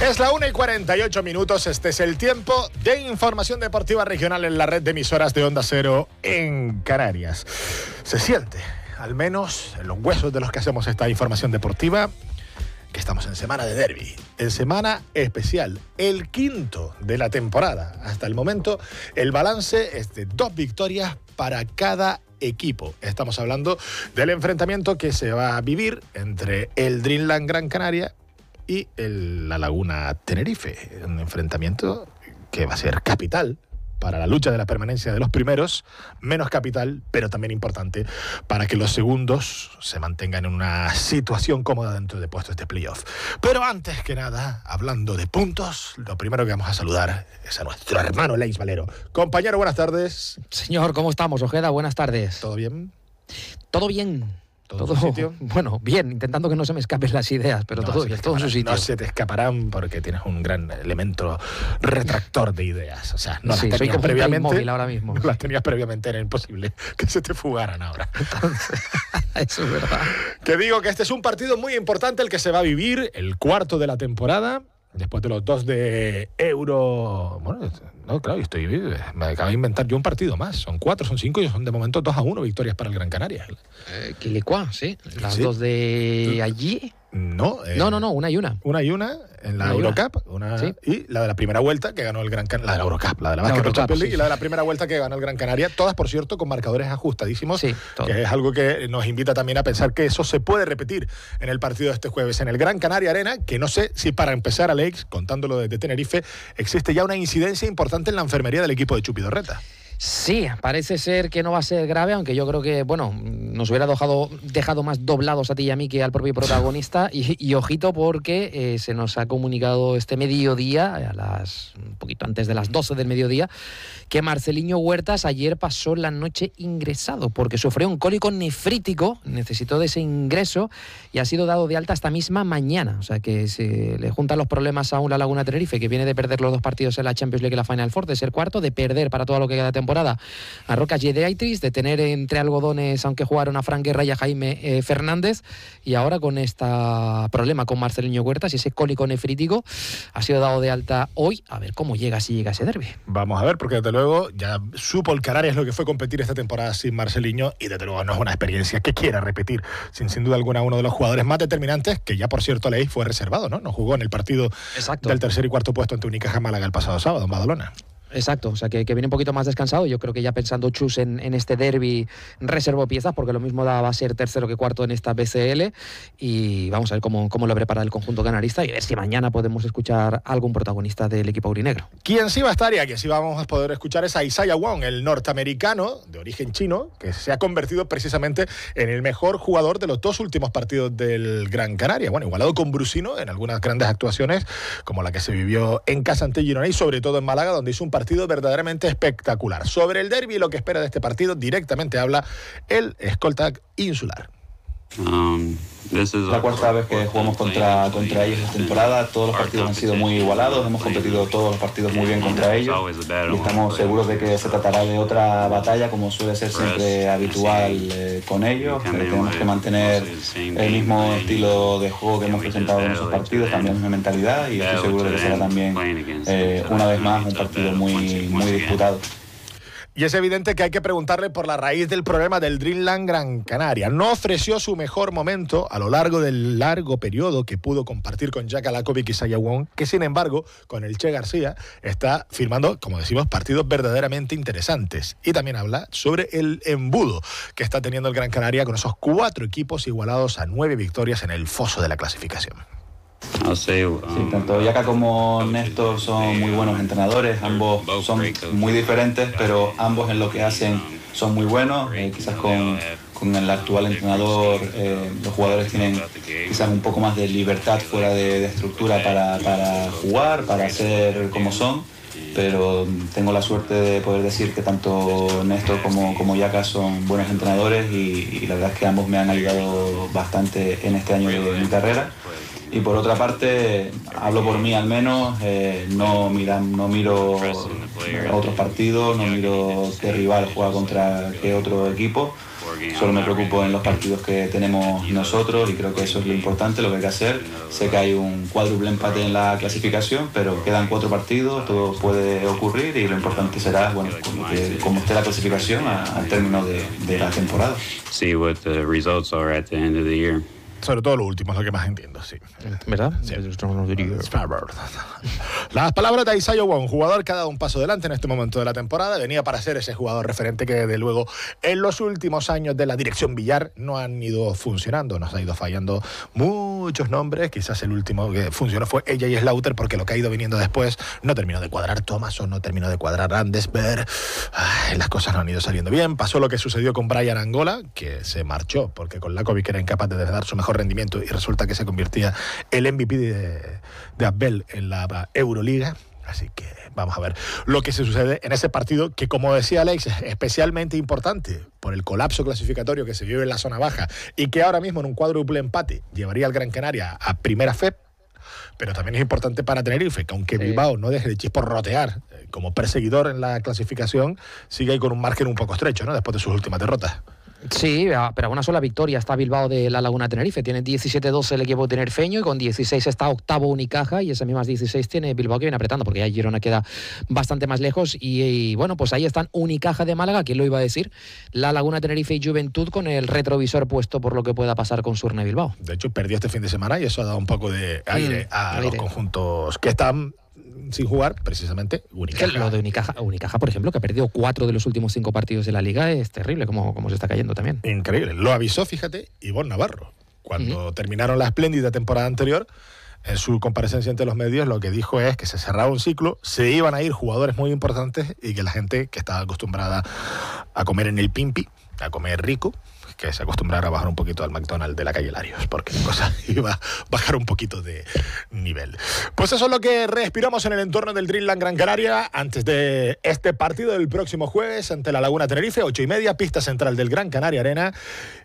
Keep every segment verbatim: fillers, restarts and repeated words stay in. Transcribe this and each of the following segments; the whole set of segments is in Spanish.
Es la una y cuarenta y ocho minutos, este es el tiempo de información deportiva regional en la red de emisoras de Onda Cero en Canarias. Se siente, al menos en los huesos de los que hacemos esta información deportiva, que estamos en semana de derbi, en semana especial, el quinto de la temporada. Hasta el momento, el balance es de dos victorias para cada equipo. Estamos hablando del enfrentamiento que se va a vivir entre el Dreamland Gran Canaria y el, la Laguna Tenerife. Un enfrentamiento que va a ser capital para la lucha de la permanencia de los primeros, menos capital, pero también importante para que los segundos se mantengan en una situación cómoda dentro de puestos de playoff. Pero antes que nada, hablando de puntos, lo primero que vamos a saludar es a nuestro hermano Leis Valero. Compañero, buenas tardes. Señor, ¿cómo estamos, Ojeda? Buenas tardes. ¿Todo bien? Todo bien. ¿Todo, todo en su sitio? Bueno, bien, intentando que no se me escapen las ideas, pero no, todo bien, todo en su sitio. No se te escaparán porque tienes un gran elemento retractor de ideas. O sea, no sí, las tenías soy previamente. Ahora mismo. No las tenías previamente, era imposible que se te fugaran ahora. Entonces, eso es verdad. Que digo que este es un partido muy importante el que se va a vivir, el cuarto de la temporada. Después de los dos de Euro... Bueno, no, claro, estoy, me acabo de inventar yo un partido más. Son cuatro, son cinco y son de momento dos a uno victorias para el Gran Canaria. Eh, Quilicua, sí. Las sí. dos de allí. No, eh, no, no, no, una y una. Una y una en la una Eurocup. Una, sí. Y la de la primera vuelta que ganó el Gran Canaria. La de la Eurocup, la de la, la Basket Champions League sí, y la de la primera vuelta que ganó el Gran Canaria. Todas, por cierto, con marcadores ajustadísimos. Sí, todo. Que es algo que nos invita también a pensar que eso se puede repetir en el partido de este jueves en el Gran Canaria Arena, que no sé si para empezar, Alex, contándolo desde Tenerife, existe ya una incidencia importante en la enfermería del equipo de Chupidorreta. Sí, parece ser que no va a ser grave, aunque yo creo que, bueno, nos hubiera dejado, dejado más doblados a ti y a mí que al propio protagonista. Y, y ojito porque eh, se nos ha comunicado este mediodía, a las un poquito antes de las doce del mediodía, que Marceliño Huertas ayer pasó la noche ingresado porque sufrió un cólico nefrítico, necesitó de ese ingreso y ha sido dado de alta esta misma mañana. O sea que se le juntan los problemas a una Laguna Tenerife que viene de perder los dos partidos en la Champions League y la Final Four, de ser cuarto, de perder para todo lo que queda de temporada a Rocas Yedeaitis, de tener entre algodones, aunque jugaron a Fran Guerra y a Jaime eh, Fernández, y ahora con este problema con Marceliño Huertas y ese cólico nefrítico ha sido dado de alta hoy. A ver cómo llega, si llega ese derbi. Vamos a ver, porque desde luego ya supo el Canarias lo que fue competir esta temporada sin Marceliño y desde luego no es una experiencia que quiera repetir sin sin duda alguna uno de los jugadores más determinantes, que ya por cierto Leis fue reservado, ¿no? No jugó en el partido Exacto. del tercer y cuarto puesto ante Unicaja Málaga el pasado sábado en Badalona. Exacto, o sea que, que viene un poquito más descansado. Yo creo que ya pensando Chus en, en este derbi reservó piezas, porque lo mismo da, va a ser tercero que cuarto en esta B C L, y vamos a ver cómo, cómo lo prepara el conjunto canarista y a ver si mañana podemos escuchar a algún protagonista del equipo aurinegro. Quien sí va a estar y a quien sí vamos a poder escuchar es a Isaiah Wong, el norteamericano de origen chino, que se ha convertido precisamente en el mejor jugador de los dos últimos partidos del Gran Canaria. Bueno, igualado con Brusino en algunas grandes actuaciones, como la que se vivió en casa ante Girona y sobre todo en Málaga, donde hizo un partido partido verdaderamente espectacular. Sobre el derbi y lo que espera de este partido, directamente habla el escolta insular. Um, la cuarta vez que jugamos contra, contra ellos esta temporada. Todos los partidos han sido muy igualados, hemos competido todos los partidos muy bien contra ellos y estamos seguros de que se tratará de otra batalla, como suele ser siempre habitual eh, con ellos. Eh, tenemos que mantener el mismo estilo de juego que hemos presentado en esos partidos, también la misma mentalidad, y estoy seguro de que será también eh, una vez más un partido muy, muy disputado. Y es evidente que hay que preguntarle por la raíz del problema del Dreamland Gran Canaria. No ofreció su mejor momento a lo largo del largo periodo que pudo compartir con Jack Alakovic y Isaiah Wong, que sin embargo, con el Che García, está firmando, como decimos, partidos verdaderamente interesantes. Y también habla sobre el embudo que está teniendo el Gran Canaria con esos cuatro equipos igualados a nueve victorias en el foso de la clasificación. Sí, tanto Yaka como Néstor son muy buenos entrenadores, ambos son muy diferentes, pero ambos en lo que hacen son muy buenos. Eh, quizás con, con el actual entrenador eh, los jugadores tienen quizás un poco más de libertad fuera de, de estructura para, para jugar, para ser como son, pero tengo la suerte de poder decir que tanto Néstor como, como Yaka son buenos entrenadores y, y la verdad es que ambos me han ayudado bastante en este año de mi carrera. Y por otra parte, hablo por mí al menos, eh, no, mira, no miro otros partidos, no miro qué rival juega contra qué otro equipo. Solo me preocupo en los partidos que tenemos nosotros y creo que eso es lo importante, lo que hay que hacer. Sé que hay un cuádruple empate en la clasificación, pero quedan cuatro partidos, todo puede ocurrir y lo importante será, bueno, como, que, como esté la clasificación al término de, de la temporada. See what the results are at the end of the year. Sobre todo lo último es lo que más entiendo, sí. ¿Verdad? Sí. Las palabras de Isaiah Wong, jugador que ha dado un paso adelante en este momento de la temporada, venía para ser ese jugador referente que desde luego en los últimos años de la dirección Villar no han ido funcionando, nos ha ido fallando muchos nombres, quizás el último que funcionó fue ella y Slaughter, porque lo que ha ido viniendo después no terminó de cuadrar Thomas o no terminó de cuadrar Andesberg. Ay, las cosas no han ido saliendo bien. Pasó lo que sucedió con Brian Angola, que se marchó porque con Lakovic era incapaz de dar su mejor rendimiento y resulta que se convertía el M V P de, de Abel en la Euroliga. Así que vamos a ver lo que se sucede en ese partido que, como decía Alex, es especialmente importante por el colapso clasificatorio que se vive en la zona baja y que ahora mismo en un cuádruple empate llevaría al Gran Canaria a primera F E P. Pero también es importante para Tenerife, que aunque Bilbao no deje de chisporrotear eh, como perseguidor en la clasificación, sigue ahí con un margen un poco estrecho, ¿no? Después de sus últimas derrotas. Sí, pero a una sola victoria está Bilbao de la Laguna Tenerife. Tiene diecisiete doce el equipo tinerfeño y con dieciséis está octavo Unicaja y esas mismas dieciséis tiene Bilbao que viene apretando porque ya Girona queda bastante más lejos y, y bueno, pues ahí están Unicaja de Málaga, ¿quién lo iba a decir? La Laguna Tenerife y Juventud con el retrovisor puesto por lo que pueda pasar con Surne Bilbao. De hecho, perdió este fin de semana y eso ha dado un poco de aire mm, a aire. los conjuntos que están sin jugar, precisamente Unicaja. Lo de Unicaja, Unicaja, por ejemplo, que ha perdido cuatro de los últimos cinco partidos de la Liga, es terrible como, como se está cayendo también. Increíble. Lo avisó, fíjate, Ivonne Navarro. Cuando uh-huh. terminaron la espléndida temporada anterior, en su comparecencia ante los medios, lo que dijo es que se cerraba un ciclo, se iban a ir jugadores muy importantes y que la gente que estaba acostumbrada a comer en el Pimpi, a comer rico, que se acostumbrara a bajar un poquito al McDonald's de la calle Larios, porque la cosa iba a bajar un poquito de nivel. Pues eso es lo que respiramos en el entorno del Dreamland Gran Canaria antes de este partido del próximo jueves ante la Laguna Tenerife, ocho y media, pista central del Gran Canaria Arena.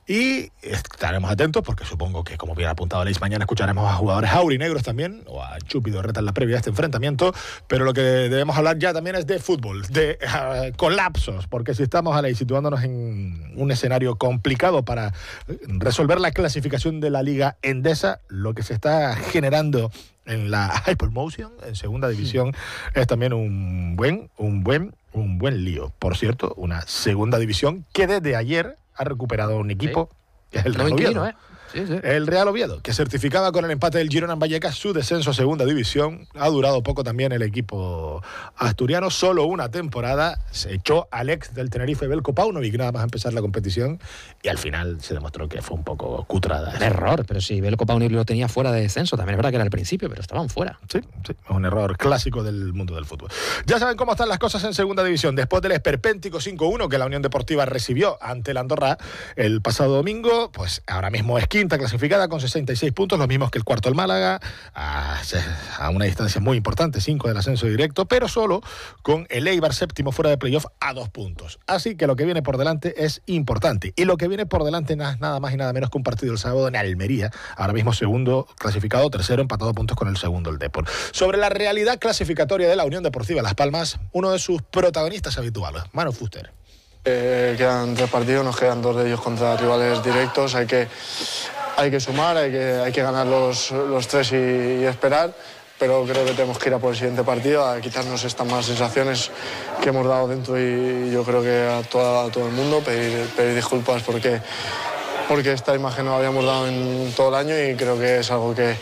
Y estaremos atentos porque supongo que, como bien apuntado Alex, mañana escucharemos a jugadores aurinegros también, o a Chúpido Reta en la previa de este enfrentamiento, pero lo que debemos hablar ya también es de fútbol, de uh, colapsos, porque si estamos, Alex, situándonos en un escenario complicado para resolver la clasificación de la Liga Endesa, lo que se está generando en la Hypermotion, en segunda división, es también un buen, un buen, un buen lío. Por cierto, una segunda división que desde ayer ha recuperado un equipo, sí. que es el Real Oviedo. ¿eh? Sí, sí. El Real Oviedo, que certificaba con el empate del Girona en Vallecas su descenso a segunda división. Ha durado poco también el equipo asturiano, solo una temporada. Se echó al ex del Tenerife, Belko Paunovic, nada más a empezar la competición, y al final se demostró que fue un poco cutrada. Un error, pero sí, Belko Paunovic lo tenía fuera de descenso. También es verdad que era al principio, pero estaban fuera. Sí, sí, es un error clásico del mundo del fútbol. Ya saben cómo están las cosas en segunda división. Después del esperpéntico cinco uno que la Unión Deportiva recibió ante el Andorra el pasado domingo, pues ahora mismo es quinta clasificada con sesenta y seis puntos, los mismos que el cuarto el Málaga, a, a una distancia muy importante, cinco del ascenso directo, pero solo con el Eibar séptimo fuera de playoff a dos puntos. Así que lo que viene por delante es importante. Y lo que viene por delante no es nada más y nada menos que un partido el sábado en Almería, ahora mismo segundo clasificado, tercero empatado a puntos con el segundo el Depor. Sobre la realidad clasificatoria de la Unión Deportiva Las Palmas, uno de sus protagonistas habituales, Manu Fuster. Eh, quedan tres partidos, nos quedan dos de ellos contra rivales directos, hay que, hay que sumar, hay que, hay que ganar los, los tres y, y esperar, pero creo que tenemos que ir a por el siguiente partido, a quitarnos estas malas sensaciones que hemos dado dentro y yo creo que a, toda, a todo el mundo, pedir, pedir disculpas porque, porque esta imagen no la habíamos dado en todo el año y creo que es algo que,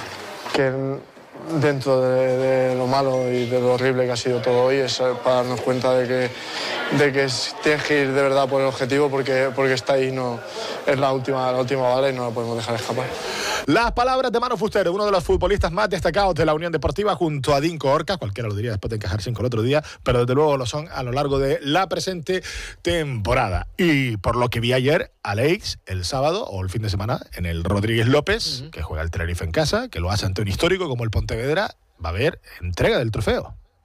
que dentro de, de lo malo y de lo horrible que ha sido todo hoy es para darnos cuenta de que, de que tienes que ir de verdad por el objetivo porque, porque está ahí, no, es la última, la última bala y no la podemos dejar escapar. Las palabras de Manu Fuster, uno de los futbolistas más destacados de la Unión Deportiva junto a Dinko Orca, cualquiera lo diría después de encajar cinco el otro día, pero desde luego lo son a lo largo de la presente temporada. Y por lo que vi ayer, Alex, el sábado o el fin de semana, en el Rodríguez López, uh-huh. que juega el Tenerife en casa, que lo hace ante un histórico como el Pontevedra, va a haber entrega del trofeo.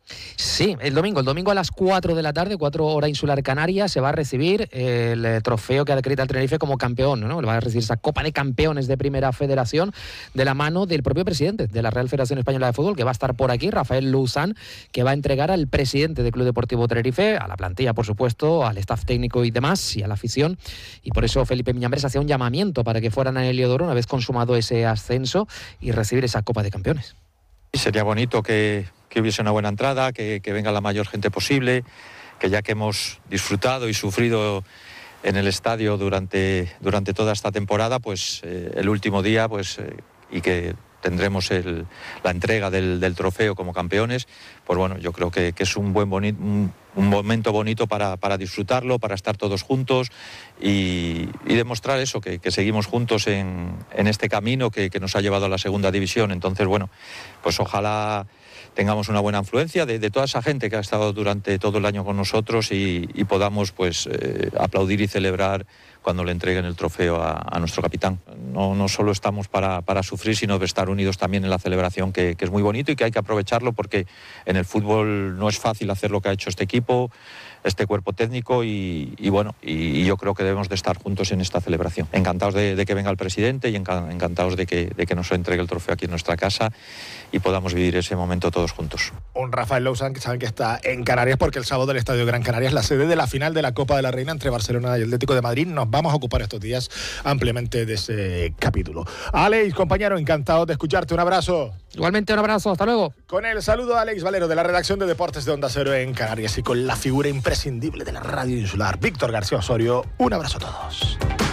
Sí, el domingo, el domingo a las cuatro de la tarde, cuatro hora insular Canarias, se va a recibir el trofeo que acredita el Tenerife como campeón, ¿no? Le va a recibir esa Copa de Campeones de Primera Federación de la mano del propio presidente de la Real Federación Española de Fútbol, que va a estar por aquí, Rafael Luzán, que va a entregar al presidente del Club Deportivo Tenerife, a la plantilla, por supuesto, al staff técnico y demás, y a la afición. Y por eso Felipe Miñambres hacía un llamamiento para que fueran a Heliodoro una vez consumado ese ascenso y recibir esa Copa de Campeones. Sería bonito que, que hubiese una buena entrada, que, que venga la mayor gente posible, que ya que hemos disfrutado y sufrido en el estadio durante, durante toda esta temporada, pues eh, el último día, pues eh, y que tendremos el, la entrega del, del trofeo como campeones, pues bueno, yo creo que, que es un buen boni- un, un momento bonito para, para disfrutarlo, para estar todos juntos y, y demostrar eso, que, que seguimos juntos en, en este camino que, que nos ha llevado a la segunda división. Entonces, bueno, pues ojalá tengamos una buena influencia de, de toda esa gente que ha estado durante todo el año con nosotros y, y podamos pues eh, aplaudir y celebrar cuando le entreguen el trofeo a, a nuestro capitán. No, no solo estamos para, para sufrir, sino de estar unidos también en la celebración, que, que es muy bonito y que hay que aprovecharlo porque en el fútbol no es fácil hacer lo que ha hecho este equipo, este cuerpo técnico y, y bueno, y, y yo creo que debemos de estar juntos en esta celebración. Encantados de, de que venga el presidente y encantados de que, de que nos entregue el trofeo aquí en nuestra casa y podamos vivir ese momento todos juntos. Un Rafael Luzán que saben que está en Canarias porque el sábado el Estadio Gran Canaria es la sede de la final de la Copa de la Reina entre Barcelona y el Atlético de Madrid. Nos vamos a ocupar estos días ampliamente de ese capítulo. Alex, compañero, encantado de escucharte. Un abrazo. Igualmente, un abrazo. Hasta luego. Con el saludo a Alex Valero de la redacción de Deportes de Onda Cero en Canarias y con la figura imprescindible de la radio insular, Víctor García Osorio. Un abrazo a todos.